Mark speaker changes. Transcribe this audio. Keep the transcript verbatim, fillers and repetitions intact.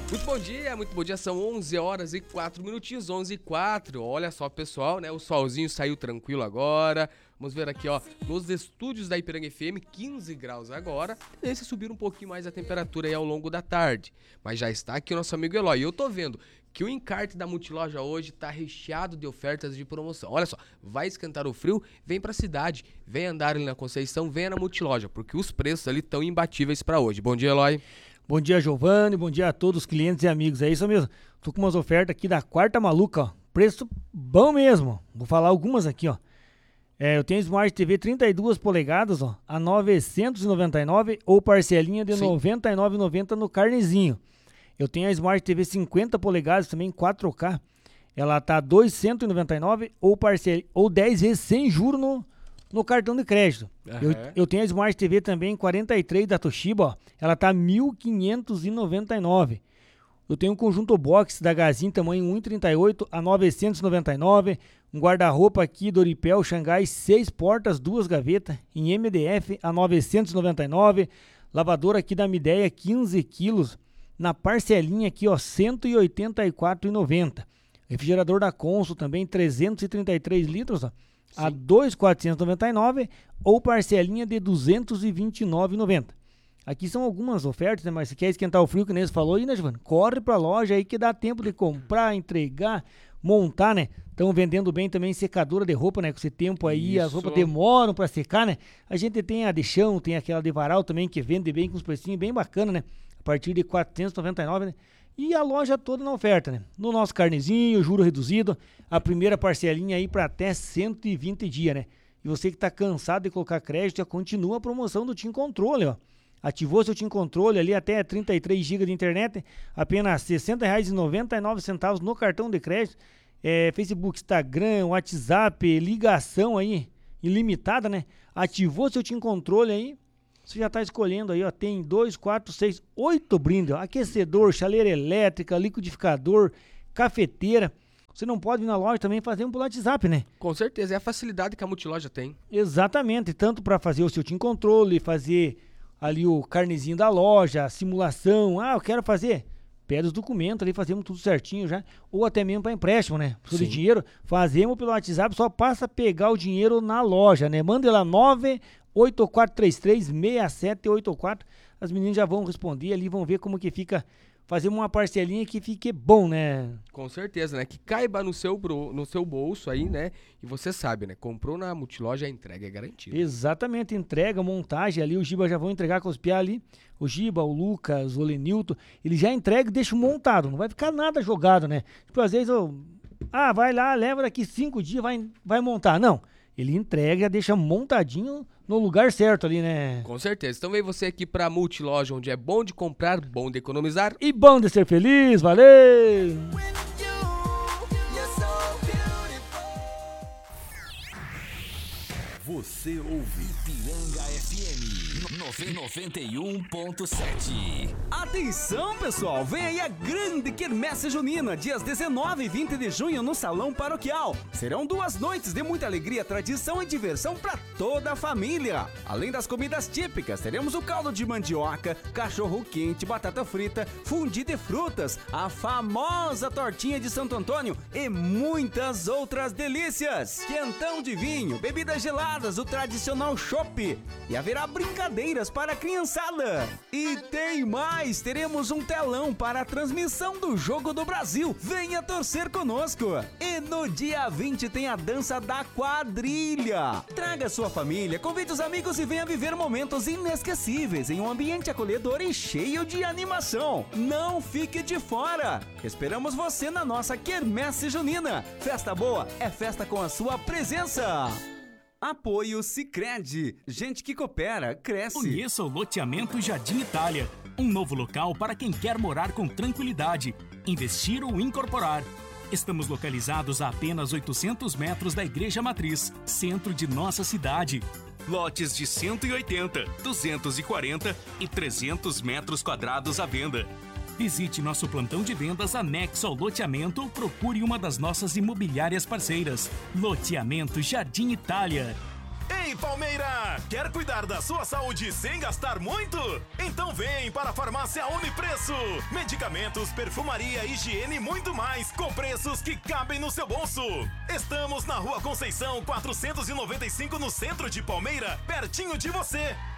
Speaker 1: Muito bom dia, muito bom dia, são onze horas e quatro minutinhos, onze e quatro, olha só pessoal, né, o solzinho saiu tranquilo agora, vamos ver aqui ó, nos estúdios da Ipiranga F M, quinze graus agora, tendência a subir um pouquinho mais a temperatura aí ao longo da tarde, mas já está aqui o nosso amigo Eloy, e eu tô vendo que o encarte da Multiloja hoje tá recheado de ofertas de promoção, olha só, vai esquentar o frio, vem pra cidade, vem andar ali na Conceição, venha na Multiloja, porque os preços ali estão imbatíveis pra hoje. Bom dia, Eloy.
Speaker 2: Bom dia, Giovanni, bom dia a todos os clientes e amigos, é isso mesmo, tô com umas ofertas aqui da Quarta Maluca, ó, preço bom mesmo, vou falar algumas aqui, ó, é, eu tenho Smart T V trinta e duas polegadas, ó, a novecentos e noventa e nove reais ou parcelinha de noventa e nove reais e noventa centavos no carnezinho, eu tenho a Smart T V cinquenta polegadas também quatro K, ela tá duzentos e noventa e nove reais ou, parcel... ou dez vezes sem juros no... no cartão de crédito. Uhum. Eu, eu tenho a Smart T V também quarenta e três da Toshiba, ó. Ela tá mil quinhentos e noventa e nove reais. Eu tenho um conjunto box da Gazin tamanho um e trinta e oito a novecentos e noventa e nove reais. Um guarda-roupa aqui do Oripel Xangai, seis portas, duas gavetas, em M D F a novecentos e noventa e nove reais. Lavadora aqui da Midea, quinze quilos, na parcelinha aqui, ó, cento e oitenta e quatro reais e noventa centavos. Refrigerador da Consul também, trezentos e trinta e três litros, ó. A dois mil quatrocentos e noventa e nove reais ou parcelinha de duzentos e vinte e nove reais e noventa centavos. Aqui são algumas ofertas, né? Mas se quer esquentar o frio, que nem você falou aí, né, Giovanni? Corre pra loja aí que dá tempo de comprar, entregar, montar, né? Estão vendendo bem também secadora de roupa, né? Com esse tempo aí, Isso. As roupas demoram pra secar, né? A gente tem a de chão, tem aquela de varal também, que vende bem com os precinhos bem bacana, né? A partir de quatrocentos e noventa e nove reais, né? E a loja toda na oferta, né? No nosso carnezinho, juro reduzido, a primeira parcelinha aí para até cento e vinte dias, né? E você que tá cansado de colocar crédito, já continua a promoção do Team Controle, ó. Ativou seu Team Controle ali até trinta e três gigas de internet, apenas sessenta reais e noventa e nove centavos no cartão de crédito. É, Facebook, Instagram, WhatsApp, ligação aí, ilimitada, né? Ativou seu Team Controle aí, você já está escolhendo aí, ó, tem dois, quatro, seis, oito brindes, ó, aquecedor, chaleira elétrica, liquidificador, cafeteira. Você não pode ir na loja também fazer um pelo WhatsApp, né?
Speaker 1: Com certeza, é a facilidade que a Multiloja tem.
Speaker 2: Exatamente, tanto para fazer o seu Team Controle, fazer ali o carnezinho da loja, a simulação, ah, eu quero fazer, pede os documentos ali, fazemos tudo certinho já, ou até mesmo para empréstimo, né? Precisa de dinheiro, fazemos pelo WhatsApp, só passa a pegar o dinheiro na loja, né? Manda lá nove oito quatro três três seis sete oito quatro, as meninas já vão responder ali, vão ver como que fica, fazer uma parcelinha que fique bom, né?
Speaker 1: Com certeza, né? Que caiba no seu, bro, no seu bolso aí, né? E você sabe, né? Comprou na Multiloja, a entrega é garantida.
Speaker 2: Exatamente, entrega, montagem ali, o Giba já vão entregar com os piá ali, o Giba, o Lucas, o Lenilton, ele já entrega e deixa montado, não vai ficar nada jogado, né? Tipo, às vezes, eu, ah, vai lá, leva daqui cinco dias, vai, vai montar, não. Ele entrega e deixa montadinho no lugar certo ali, né?
Speaker 1: Com certeza. Então vem você aqui pra Multiloja, onde é bom de comprar, bom de economizar
Speaker 2: e bom de ser feliz. Valeu!
Speaker 3: Você ouve Ipiranga F M noventa e um ponto sete.
Speaker 4: Atenção, pessoal! Vem aí a grande quermesse junina, dias dezenove e vinte de junho no Salão Paroquial. Serão duas noites de muita alegria, tradição e diversão para toda a família. Além das comidas típicas, teremos o caldo de mandioca, cachorro quente, batata frita, fundi de frutas, a famosa tortinha de Santo Antônio e muitas outras delícias. Quentão de vinho, bebidas geladas, o tradicional chopp, e haverá brincadeiras para a criançada. E tem mais, teremos um telão para a transmissão do Jogo do Brasil. Venha torcer conosco. E no dia vinte tem a dança da quadrilha. Traga sua família, convide os amigos e venha viver momentos inesquecíveis em um ambiente acolhedor e cheio de animação. Não fique de fora. Esperamos você na nossa quermesse junina. Festa boa é festa com a sua presença. Apoio Sicredi. Gente que coopera, cresce.
Speaker 5: Conheça o loteamento Jardim Itália. Um novo local para quem quer morar com tranquilidade, investir ou incorporar. Estamos localizados a apenas oitocentos metros da Igreja Matriz, centro de nossa cidade. Lotes de cento e oitenta, duzentos e quarenta e trezentos metros quadrados à venda. Visite nosso plantão de vendas anexo ao loteamento ou procure uma das nossas imobiliárias parceiras. Loteamento Jardim Itália.
Speaker 6: Ei, Palmeira! Quer cuidar da sua saúde sem gastar muito? Então vem para a Farmácia Unipreço. Medicamentos, perfumaria, higiene e muito mais, com preços que cabem no seu bolso. Estamos na Rua Conceição quatrocentos e noventa e cinco, no centro de Palmeira, pertinho de você.